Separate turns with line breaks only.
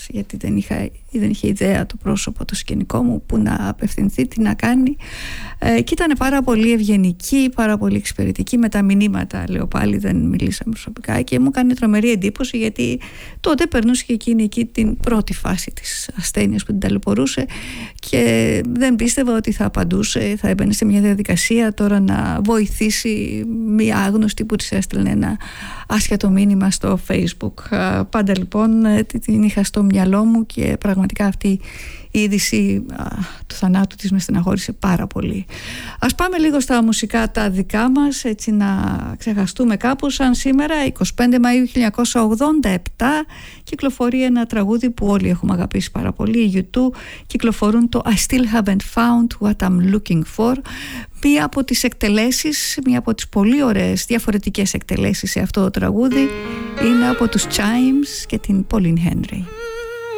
γιατί δεν είχε ιδέα το πρόσωπο, το σκηνικό μου, που να απευθυνθεί, τι να κάνει, και ήταν πάρα πολύ ευγενική, πάρα πολύ εξυπηρετική με τα μηνύματα, λέω πάλι, δεν μιλήσαμε προσωπικά, και μου έκανε τρομερή εντύπωση, γιατί τότε περνούσε και εκείνη εκεί την πρώτη φάση της ασθένειας που την ταλαιπωρούσε και δεν πίστευα ότι θα απαντούσε, θα έμπαινε σε μια διαδικασία τώρα να βοηθήσει μια άγνωστη που της έστελνε ένα άσχετο μήνυμα στο Facebook. Πάντα λοιπόν την είχα στο μυαλό μου και πραγματικά αυτή η είδηση του θανάτου της με στεναχώρησε πάρα πολύ. Ας πάμε λίγο στα μουσικά τα δικά μας, έτσι να ξεχαστούμε κάπως. Σαν σήμερα 25 Μαΐου 1987 κυκλοφορεί ένα τραγούδι που όλοι έχουμε αγαπήσει πάρα πολύ, οι U2 κυκλοφορούν το I Still Haven't Found What I'm Looking For, μία από τις εκτελέσεις, μία από τις πολύ ωραίες διαφορετικές εκτελέσεις σε αυτό το τραγούδι είναι από τους Chimes και την Pauline Henry.